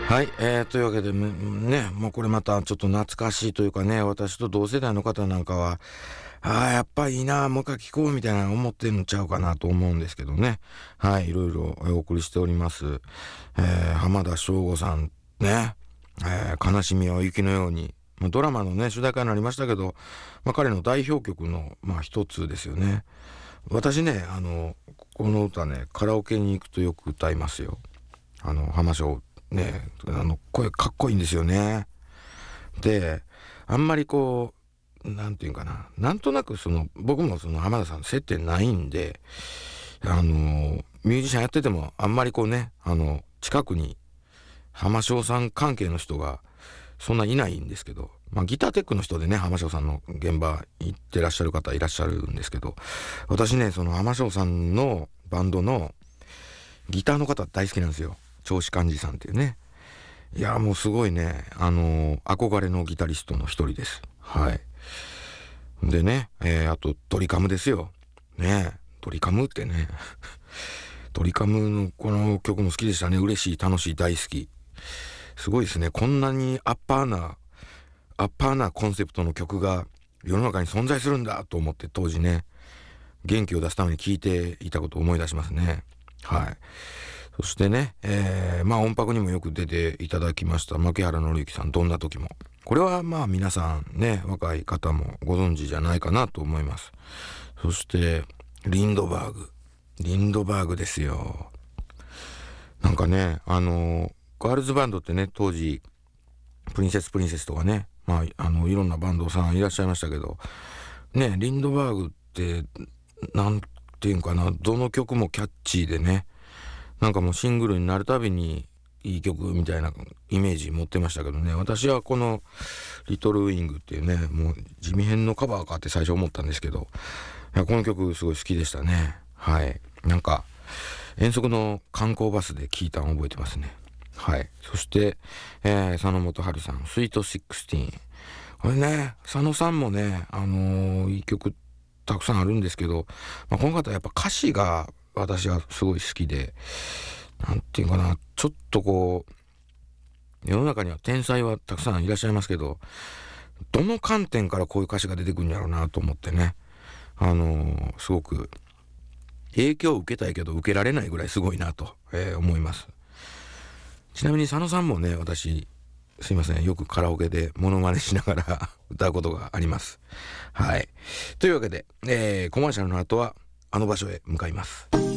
はい、というわけでね、もうこれまたちょっと懐かしいというかね、私と同世代の方なんかは、やっぱりいいな、もう一回聞こうみたいな思ってるんちゃうかなと思うんですけどね。はい、いろいろお送りしております。浜田省吾さんね、悲しみは雪のように、ドラマのね、主題歌になりましたけど、彼の代表曲の、一つですよね。私ね、この歌ね、カラオケに行くとよく歌いますよ。浜省ね、声かっこいいんですよね。で、あんまりこう、なんていうかな、なんとなく僕も浜田さん接点ないんで、ミュージシャンやっててもあんまりこうね、近くに浜省さん関係の人がそんないないんですけど、ギターテックの人でね、浜省さんの現場行ってらっしゃる方いらっしゃるんですけど、私ね、その浜省さんのバンドのギターの方大好きなんですよ。長子寛治さんっていうね。いや、もうすごいね、憧れのギタリストの一人です。はい。でね、あとドリカムですよ。ね、ドリカムってね、ドリカムのこの曲も好きでしたね。嬉しい、楽しい、大好き。すごいですね。こんなにアッパーなコンセプトの曲が世の中に存在するんだと思って当時ね、元気を出すために聴いていたことを思い出しますね。はい。そしてね、音泊にもよく出ていただきました牧原紀之さん、どんな時も。これは皆さんね、若い方もご存知じゃないかなと思います。そしてリンドバーグですよ。なんかね、ガールズバンドってね、当時プリンセスとかね、いろんなバンドさんいらっしゃいましたけどね、リンドバーグってなんていうんかな、どの曲もキャッチーでね、なんかもうシングルになるたびにいい曲みたいなイメージ持ってましたけどね、私はこのリトルウィングっていうね、もう地味編のカバーかって最初思ったんですけど、いやこの曲すごい好きでしたね。はい。なんか遠足の観光バスで聴いたの覚えてますね。はい。そして、佐野元春さん、スイート16。これね、佐野さんもね、いい曲たくさんあるんですけど、この方やっぱ歌詞が私はすごい好きで、なんていうかな、ちょっとこう、世の中には天才はたくさんいらっしゃいますけど、どの観点からこういう歌詞が出てくるんやろうなと思ってね、すごく影響を受けたいけど受けられないぐらいすごいなと、思います。ちなみに佐野さんもね、私、すいません、よくカラオケでモノマネしながら歌うことがあります。はい。というわけで、コマーシャルの後はあの場所へ向かいます。